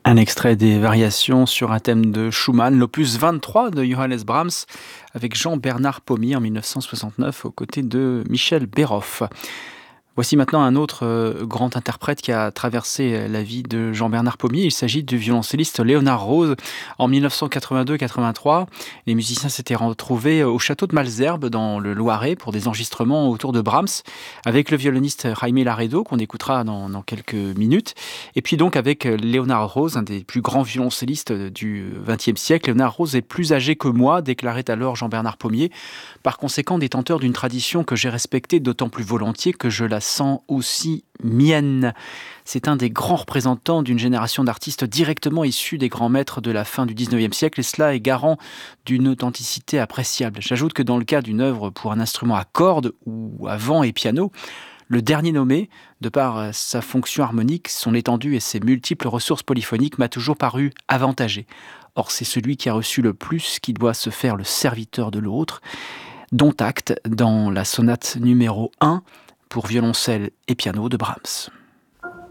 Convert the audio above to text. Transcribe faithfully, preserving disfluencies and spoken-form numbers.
Un extrait des Variations sur un thème de Schumann, l'opus vingt-trois de Johannes Brahms, avec Jean-Bernard Pommier en mille neuf cent soixante-neuf aux côtés de Michel Béroff. Voici maintenant un autre euh, grand interprète qui a traversé la vie de Jean-Bernard Pommier. Il s'agit du violoncelliste Léonard Rose. En mille neuf cent quatre-vingt-deux quatre-vingt-trois, les musiciens s'étaient retrouvés au château de Malesherbes dans le Loiret pour des enregistrements autour de Brahms, avec le violoniste Jaime Laredo qu'on écoutera dans, dans quelques minutes. Et puis donc avec Léonard Rose, un des plus grands violoncellistes du vingtième siècle. Léonard Rose est plus âgé que moi, déclarait alors Jean-Bernard Pommier. Par conséquent, détenteur d'une tradition que j'ai respectée d'autant plus volontiers que je la sens aussi mienne. C'est un des grands représentants d'une génération d'artistes directement issus des grands maîtres de la fin du dix-neuvième siècle, et cela est garant d'une authenticité appréciable. J'ajoute que dans le cas d'une œuvre pour un instrument à cordes ou à vent et piano, le dernier nommé, de par sa fonction harmonique, son étendue et ses multiples ressources polyphoniques, m'a toujours paru avantagé. Or, c'est celui qui a reçu le plus qui doit se faire le serviteur de l'autre, dont acte dans la sonate numéro un pour violoncelle et piano de Brahms.